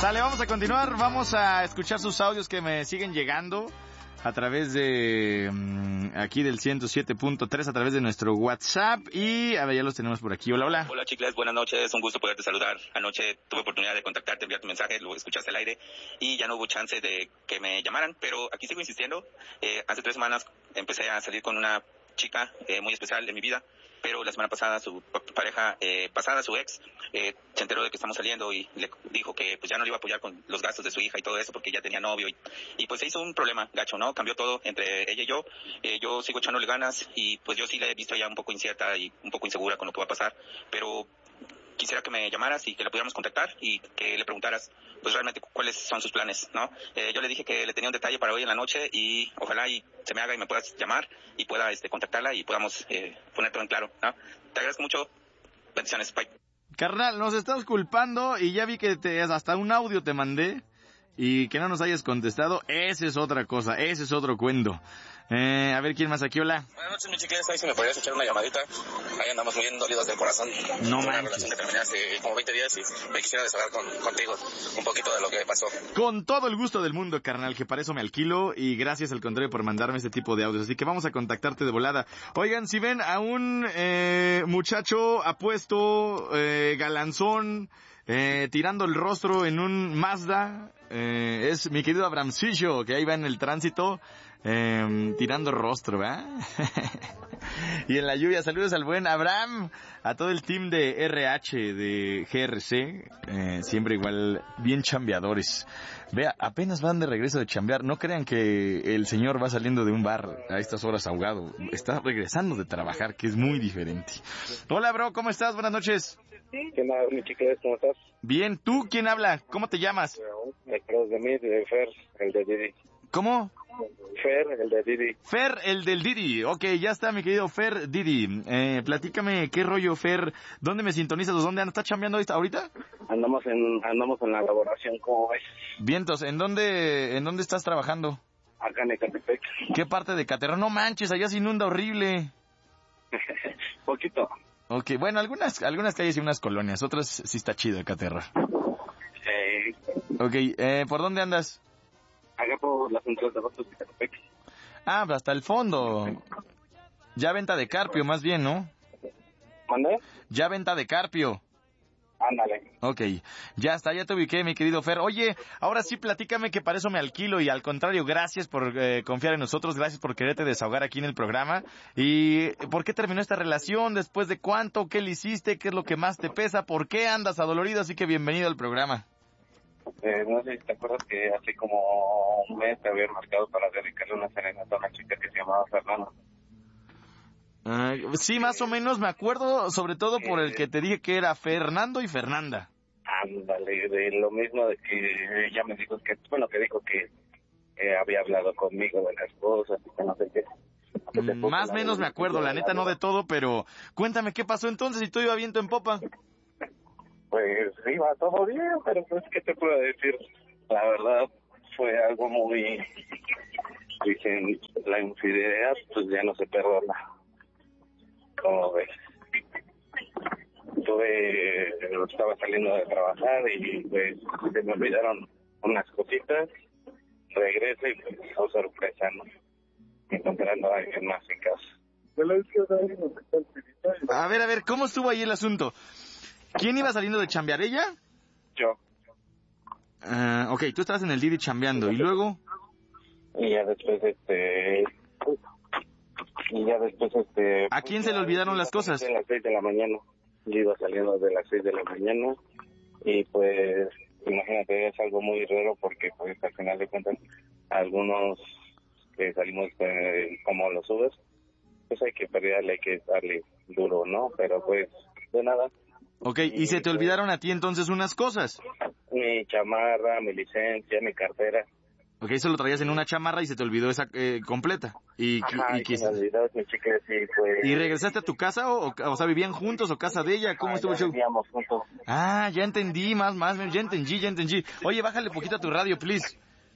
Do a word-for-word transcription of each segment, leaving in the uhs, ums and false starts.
Sale, vamos a continuar, vamos a escuchar sus audios que me siguen llegando a través de um, aquí del ciento siete punto tres, a través de nuestro WhatsApp, y a ver, ya los tenemos por aquí. Hola, hola. Hola, chicles, buenas noches, un gusto poderte saludar. Anoche tuve oportunidad de contactarte, enviar tu mensaje, lo escuchaste al aire y ya no hubo chance de que me llamaran, pero aquí sigo insistiendo. Eh, hace tres semanas empecé a salir con una chica eh, muy especial en mi vida, pero la semana pasada su pareja eh, pasada, su ex, eh, se enteró de que estamos saliendo y le dijo que pues ya no le iba a apoyar con los gastos de su hija y todo eso porque ya tenía novio y, y pues se hizo un problema gacho, ¿no? Cambió todo entre ella y yo. Eh, yo sigo echándole ganas y pues yo sí la he visto ya un poco incierta y un poco insegura con lo que va a pasar, pero quisiera que me llamaras y que la pudiéramos contactar y que le preguntaras pues realmente cuáles son sus planes, ¿no? Eh, yo le dije que le tenía un detalle para hoy en la noche y ojalá y se me haga y me puedas llamar y pueda este contactarla y podamos eh, poner todo en claro, ¿no? Te agradezco mucho. Bendiciones. Bye. Carnal, nos estás culpando y ya vi que te, hasta un audio te mandé y que no nos hayas contestado. Esa es otra cosa, ese es otro cuento. Eh, a ver, ¿quién más aquí? Hola. Buenas noches, mi chiquillos. Ahí si me podrías echar una llamadita. Ahí andamos muy bien dolidos del corazón. No manches. Una manches. relación que terminé hace como veinte días y me quisiera desahogar con, contigo un poquito de lo que pasó. Con todo el gusto del mundo, carnal, que para eso me alquilo, y gracias al contrario por mandarme este tipo de audios. Así que vamos a contactarte de volada. Oigan, si ven a un eh, muchacho apuesto, eh, galanzón, eh, tirando el rostro en un Mazda, eh, es mi querido Abramcillo, que ahí va en el tránsito, eh, tirando rostro, ¿verdad? Y en la lluvia, saludos al buen Abraham, a todo el team de R H, de G R C, eh, siempre igual, bien chambeadores. Vea, apenas van de regreso de chambear, no crean que el señor va saliendo de un bar a estas horas ahogado, está regresando de trabajar, que es muy diferente. Hola, bro, ¿cómo estás? Buenas noches. ¿Qué tal, mi chiquillos? ¿Cómo estás? Bien, ¿tú quién habla? ¿Cómo te llamas? Detrás de mí, de Fer, el de Didi. ¿Cómo? Fer, el de Didi. Fer, el del Didi. Ok, ya está, mi querido Fer Didi. Eh, platícame, ¿qué rollo, Fer? ¿Dónde me sintonizas? ¿Dónde andas? ¿Estás chambeando ahorita? Andamos en andamos en la elaboración, ¿cómo ves? Vientos, ¿en dónde, en dónde estás trabajando? Acá en Ecatepec. ¿Qué parte de Caterra? No manches, allá se inunda horrible. Poquito. Ok, bueno, algunas algunas calles y unas colonias, otras sí está chido Ecatepec. Eh, Ok, eh, ¿por dónde andas? acá por la central de Bastos de Ecatepec. Ah, hasta el fondo. Ya venta de carpio, más bien, ¿no? ¿Mandé? Ya venta de carpio. Ándale. Ok, ya está, ya te ubiqué, mi querido Fer. Oye, ahora sí, platícame, que para eso me alquilo, y al contrario, gracias por eh, confiar en nosotros, gracias por quererte desahogar aquí en el programa. ¿Y por qué terminó esta relación? ¿Después de cuánto? ¿Qué le hiciste? ¿Qué es lo que más te pesa? ¿Por qué andas adolorido? Así que bienvenido al programa. Eh, no sé si te acuerdas que hace como un mes te había marcado para dedicarle una serenata a una chica que se llamaba Fernanda. Uh, sí, más o menos me acuerdo, sobre todo por el que te dije que era Fernando y Fernanda. Ándale, de lo mismo de que ella me dijo que, bueno, que dijo que eh, había hablado conmigo de las cosas y que no sé qué. Mm, más o menos me acuerdo, la neta no de todo, pero cuéntame qué pasó entonces y todo iba viento en popa. Pues iba todo bien, pero pues, ¿qué te puedo decir? La verdad fue algo muy... Dicen, la infidelidad pues ya no se perdona. ¿Cómo ves? Tuve, estaba saliendo de trabajar y pues se me olvidaron unas cositas. Regreso y pues, oh, sorpresa, ¿no? Encontrando a alguien más en casa. A ver, a ver, ¿cómo estuvo ahí el asunto? ¿Quién iba saliendo de chambear, ella? Yo. Uh, ok, tú estabas en el Didi chambeando, ¿y luego? Y ya después, este... Y ya después, este... ¿A quién se le olvidaron las cosas? A las seis de la mañana. Yo iba saliendo de las seis de la mañana y pues, imagínate, es algo muy raro porque pues al final de cuentas, algunos que salimos eh, como los subes, pues hay que pelearle, hay que darle duro, ¿no? Pero pues, de nada. Ok, ¿y se te olvidaron a ti entonces unas cosas? Mi chamarra, mi licencia, mi cartera. Ok, eso lo traías en una chamarra y se te olvidó esa eh, completa. Y, Ajá, y, y, que, me olvidó, mi chica, sí, pues... ¿Y regresaste a tu casa o, o sea, vivían juntos o casa de ella? ¿Cómo ah, estuvo el ya show? vivíamos juntos. Ah, ya entendí, más, más, ya entendí, ya entendí. Oye, bájale poquito a tu radio, please.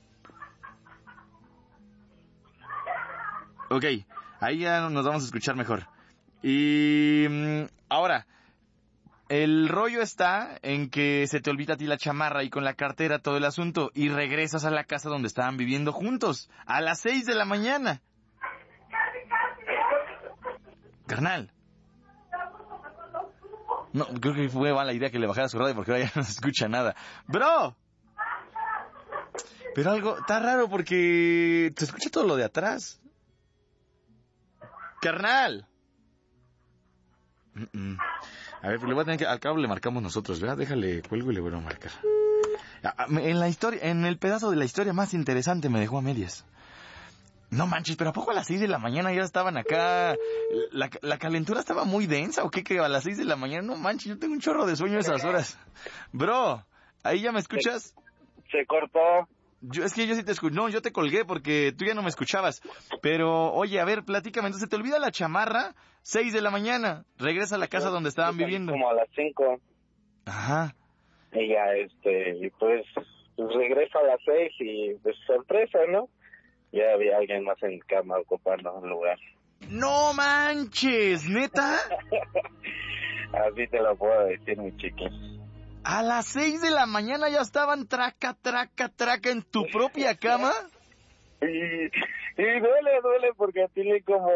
Ok, ahí ya nos vamos a escuchar mejor. Y mm, ahora, el rollo está en que se te olvida a ti la chamarra y con la cartera todo el asunto y regresas a la casa donde estaban viviendo juntos a las seis de la mañana. Carnal. No, creo que fue mala idea que le bajara su radio porque ahora ya no se escucha nada. ¡Bro! Pero algo, está raro porque se escucha todo lo de atrás. ¡Carnal! Mm-mm. A ver, le voy a tener que, al cabo le marcamos nosotros, ¿verdad? Déjale, cuelgo y le voy a marcar. En la historia, en el pedazo de la historia más interesante me dejó a medias. No manches, pero ¿a poco a las seis de la mañana ya estaban acá? ¿La, la calentura estaba muy densa o qué? Que a las seis de la mañana, no manches, yo tengo un chorro de sueño a esas horas. Bro, ¿ahí ya me escuchas? Se, se cortó. Yo, es que yo sí te escucho. No, yo te colgué porque tú ya no me escuchabas. Pero, oye, a ver, platícame. Entonces, ¿te olvida la chamarra? Seis de la mañana. Regresa a la casa donde estaban viviendo. Como a las cinco. Ajá. Y ya, este, y pues, pues regreso a las seis y, pues, sorpresa, ¿no? Ya había alguien más en cama ocupando un lugar. ¡No manches! ¿Neta? Así te lo puedo decir, mi chiqui. ¿A las seis de la mañana ya estaban traca, traca, traca en tu propia cama? Y, y duele, duele, porque tiene como...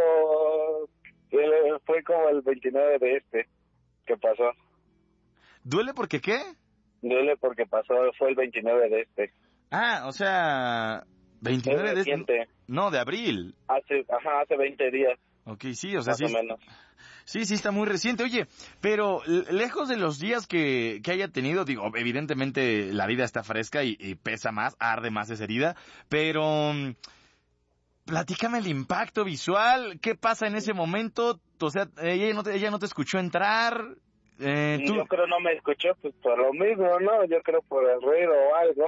Fue como el veintinueve de este que pasó. ¿Duele porque qué? Duele porque pasó, fue el veintinueve de este. Ah, o sea... veintinueve de este... No, de abril. Hace, ajá, hace veinte días. Ok, sí, o sea, más sí. Más o menos. Sí, sí, está muy reciente. Oye, pero lejos de los días que, que haya tenido, digo, evidentemente la herida está fresca y, y pesa más, arde más esa herida, pero platícame el impacto visual, ¿qué pasa en ese momento? O sea, ella no te, ella no te escuchó entrar. Eh, ¿tú? Yo creo no me escuchó, pues por lo mismo, ¿no? Yo creo por el ruido o algo.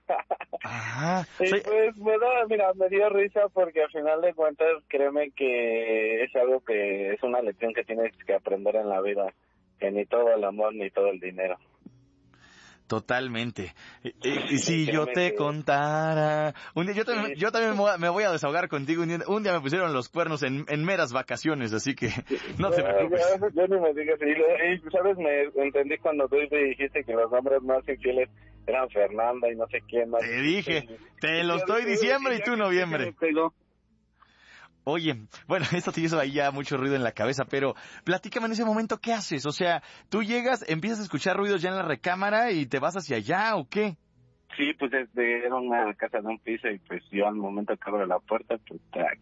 Ajá. Y Sí. pues me da, mira, me dio risa porque al final de cuentas, créeme que es algo que es una lección que tienes que aprender en la vida, que ni todo el amor ni todo el dinero. Totalmente. Y, y, y si yo te contara... Un día, yo también, yo también me voy, a, me voy a desahogar contigo. Un día, un día me pusieron los cuernos en, en meras vacaciones, así que no te preocupes. Yo, yo ni me digas. Y, y, ¿sabes? Me entendí cuando tú me dijiste que los nombres más infieles eran Fernanda y no sé quién más. Te dije, te lo estoy diciembre y tú noviembre. Oye, bueno, esto te hizo ahí ya mucho ruido en la cabeza, pero platícame en ese momento, ¿qué haces? O sea, tú llegas, empiezas a escuchar ruidos ya en la recámara y te vas hacia allá, ¿o qué? Sí, pues desde, era una casa de un piso y pues yo al momento que abro la puerta, pues tac.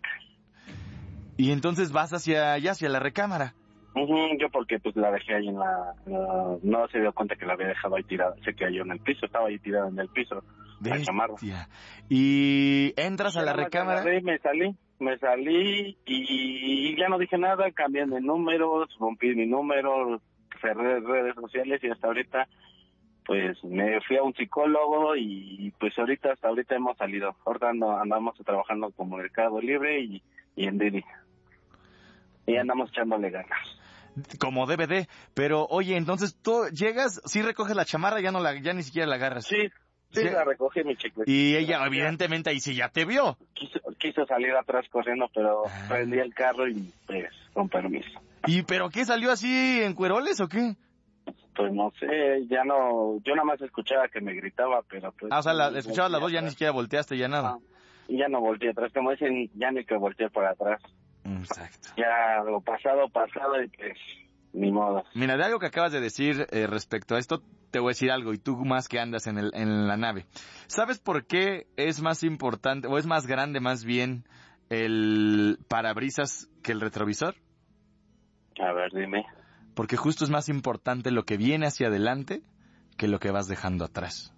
Y entonces vas hacia allá, hacia la recámara. Uh-huh, yo porque pues la dejé ahí en la... Uh, no se dio cuenta que la había dejado ahí tirada, se cayó en el piso, estaba ahí tirada en el piso, la chamarra. Y entras a la recámara. Me, me salí. Me salí y ya no dije nada, cambié de números, rompí mi número, cerré redes sociales y hasta ahorita pues me fui a un psicólogo y pues ahorita hasta ahorita hemos salido. Ahorita andamos trabajando como Mercado Libre y, y en Didi. Y andamos echándole ganas. Como D V D, pero oye, entonces tú llegas, sí recoges la chamarra, ya no la, ya ni siquiera la agarras. Sí. Sí, ¿sí? La recogí, mi chicle. Y ella, evidentemente, ahí sí ya te vio. Quiso, quiso salir atrás corriendo, pero ah. prendí el carro y, pues, con permiso. ¿Y pero qué, salió así en cueroles o qué? Pues no sé, ya no, yo nada más escuchaba que me gritaba, pero pues... Ah, o sea, la, escuchabas las dos, ya ni siquiera volteaste, ya nada. Ah, y ya no volteé atrás, como dicen, ya ni que volteé por atrás. Exacto. Ya lo pasado, pasado y pues... Ni modo. Mira, de algo que acabas de decir eh, respecto a esto, te voy a decir algo, y tú más que andas en, el, en la nave. ¿Sabes por qué es más importante, o es más grande más bien, el parabrisas que el retrovisor? A ver, dime. Porque justo es más importante lo que viene hacia adelante que lo que vas dejando atrás.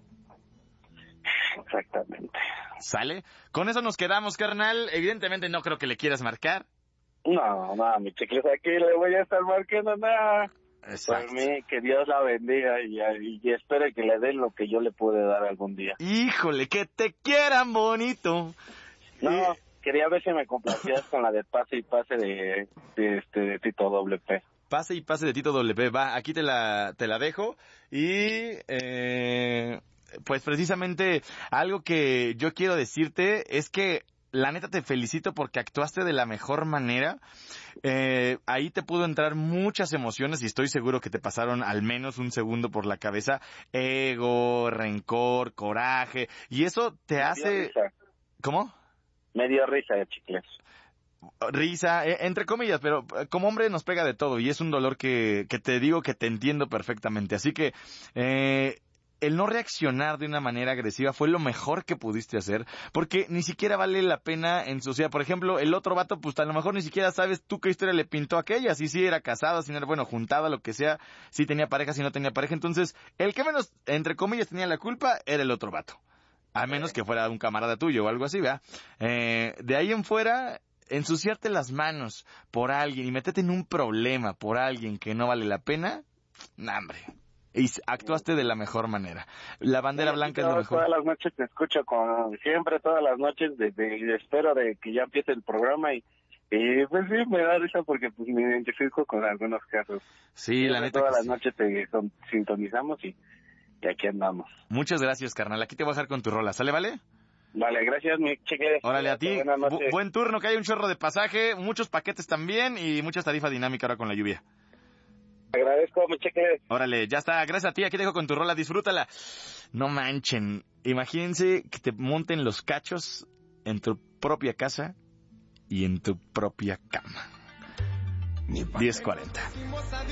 Exactamente. ¿Sale? Con eso nos quedamos, carnal. Evidentemente no creo que le quieras marcar. No, no, mi chicles, aquí le voy a estar marcando nada. Exacto. Por mí, que Dios la bendiga y, y espere que le den lo que yo le pude dar algún día. Híjole, que te quieran bonito. No, eh... quería ver si me complacías con la de pase y pase de, de, este, de Tito W P. Pase y pase de Tito W P, va, aquí te la, te la dejo. Y, eh, pues precisamente algo que yo quiero decirte es que la neta te felicito porque actuaste de la mejor manera. Eh, ahí te pudo entrar muchas emociones y estoy seguro que te pasaron al menos un segundo por la cabeza. Ego, rencor, coraje. Y eso te Me hace... dio risa. ¿Cómo? Me dio risa, chicles. Risa, eh, entre comillas, pero eh, como hombre nos pega de todo y es un dolor que, que te digo que te entiendo perfectamente. Así que... Eh, el no reaccionar de una manera agresiva fue lo mejor que pudiste hacer, porque ni siquiera vale la pena ensuciar. Por ejemplo, el otro vato, pues a lo mejor ni siquiera sabes tú qué historia le pintó a aquella, si sí era casada, si no era, bueno, juntada, lo que sea, si tenía pareja, si no tenía pareja. Entonces, el que menos, entre comillas, tenía la culpa era el otro vato. A menos que fuera un camarada tuyo o algo así, ¿verdad? Eh, de ahí en fuera... ensuciarte las manos por alguien y meterte en un problema por alguien que no vale la pena, nah, hombre. Y actuaste de la mejor manera. La bandera Sí, blanca es lo mejor. Todas las noches te escucho, con siempre, todas las noches, desde de, de, espero de que ya empiece el programa y, y pues sí, me da risa porque pues me identifico con algunos casos. Sí, siempre, la neta todas que las sí. noches te son, sintonizamos y, y aquí andamos. Muchas gracias, carnal. Aquí te voy a dejar con tu rola. ¿Sale, vale? Vale, gracias, mi chique. Órale, a ti. Buenas noches. Bu- buen turno, que hay un chorro de pasaje, muchos paquetes también y mucha tarifa dinámica ahora con la lluvia. Agradezco, mi cheque. Órale, ya está. Gracias a ti. Aquí te dejo con tu rola. Disfrútala. No manchen. Imagínense que te monten los cachos en tu propia casa y en tu propia cama. diez cuarenta.